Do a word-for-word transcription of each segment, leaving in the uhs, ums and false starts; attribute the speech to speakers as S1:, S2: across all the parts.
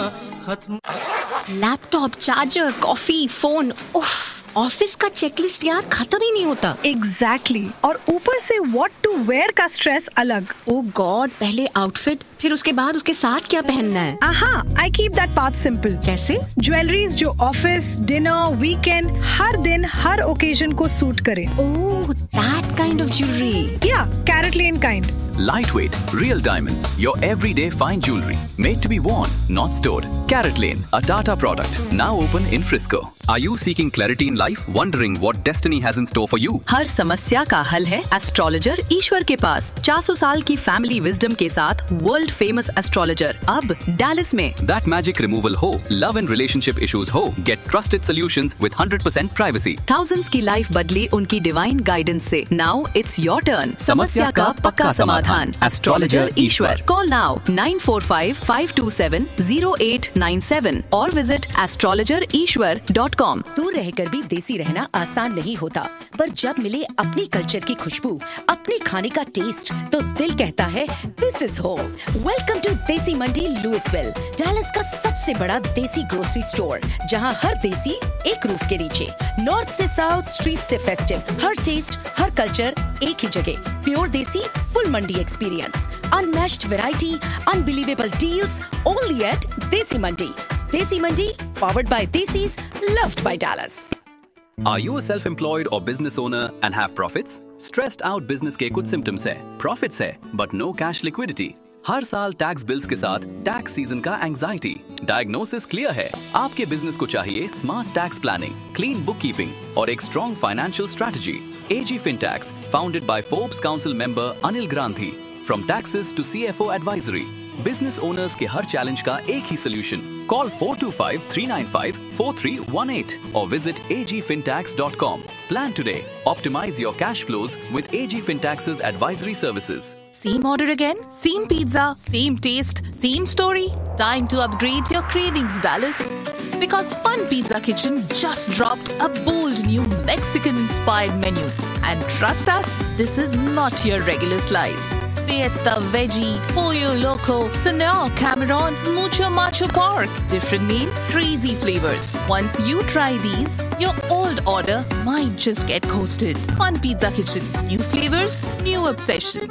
S1: खत्म।
S2: Laptop, charger, coffee, phone, उफ, office का चेकलिस्ट यार खत्म ही नहीं होता।
S3: Exactly exactly. और ऊपर से व्हाट टू वेयर का स्ट्रेस अलग।
S2: ओ गॉड, पहले आउटफिट, फिर उसके बाद उसके साथ क्या पहनना है।
S3: आहा, I keep that path simple.
S2: कैसे?
S3: ज्वेलरीज जो ऑफिस, डिनर, वीकेंड, हर दिन हर ओकेजन को सूट करे।
S2: ओह, दैट काइंड ऑफ ज्वेलरी।
S3: या carat lane kind.
S4: Lightweight, real diamonds, your everyday fine jewelry, made to be worn, not stored. Carrot Lane, a Tata product, now open in Frisco. Are you seeking clarity in life? Wondering what destiny has in store for you?
S5: हर समस्या का हल है astrologer ईश्वर के पास। चार सौ साल की family wisdom के साथ वर्ल्ड फेमस एस्ट्रोलॉजर अब डैलस में।
S4: That magic removal हो, love and relationship issues हो, get trusted solutions with one hundred percent privacy.
S5: Thousands की लाइफ बदली उनकी डिवाइन गाइडेंस से। Now it's your turn. समस्या का पक्का समाधान। Astrologer Ishwar. Call now nine four five five to seven zero eight nine seven और विजिट एस्ट्रोलॉजर ईश्वर dot com.
S6: दूर रहकर भी देसी रहना आसान नहीं होता, पर जब मिले अपनी कल्चर की खुशबू, अपने खाने का टेस्ट, तो दिल कहता है this is home. Welcome to देसी मंडी लुइसविल, डैलस का सबसे बड़ा देसी ग्रोसरी स्टोर, जहां हर देसी एक रूफ के नीचे। नॉर्थ से साउथ, स्ट्रीट से फेस्टिव, हर टेस्ट, हर कल्चर एक ही जगह। प्योर देसी, full Mandi experience, unmatched variety, unbelievable deals, only at Desi Mandi. Desi Mandi, powered by Desis, loved by Dallas.
S4: Are you a self-employed or business owner and have profits? Stressed out business के कुछ symptoms है, profits है, but no cash liquidity. हर साल tax bills के साथ tax season का anxiety. Diagnosis clear है, आपके बिजनेस को चाहिए smart tax planning, clean book keeping और एक strong financial strategy. A G FinTax, founded by Forbes Council member Anil Grandhi, from taxes to C F O advisory. Business owners के हर challenge का एक ही solution. Call four two five three nine five four three one eight or visit a g fintax dot com. Plan today. Optimize your cash flows with A G FinTax's advisory services.
S7: Same order again? Same pizza? Same taste? Same story? Time to upgrade your cravings, Dallas. Because Fun Pizza Kitchen just dropped a bold new Mexican-inspired menu. And trust us, this is not your regular slice. Fiesta Veggie, Pollo Loco, Senor Cameron, Mucho Macho Pork. Different names, crazy flavors. Once you try these, your old order might just get coasted. Fun Pizza Kitchen. New flavors, new obsession.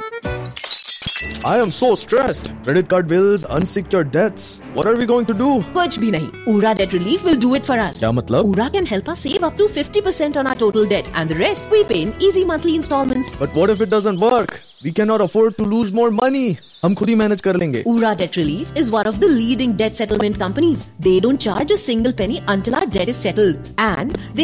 S8: I am so stressed. Credit card bills, unsecured debts. What are we going to do?
S6: कुछ भी नहीं. Ura Debt Relief will do it for us.
S8: क्या मतलब?
S6: Ura can help us save up to fifty percent on our total debt, and the rest we pay in easy monthly installments.
S8: But what if it doesn't work? We cannot afford to lose more money. हम खुद ही manage कर लेंगे.
S6: Ura Debt Relief is one of the leading debt settlement companies. They don't charge a single penny until our debt is settled, and they